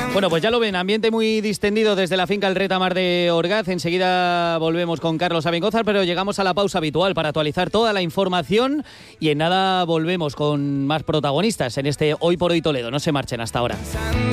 Bueno, pues ya lo ven, ambiente muy distendido desde la finca El Retamar de Orgaz. Enseguida volvemos con Carlos Abengózar, pero llegamos a la pausa habitual para actualizar toda la información y en nada volvemos con más protagonistas en este Hoy por Hoy Toledo. No se marchen hasta ahora.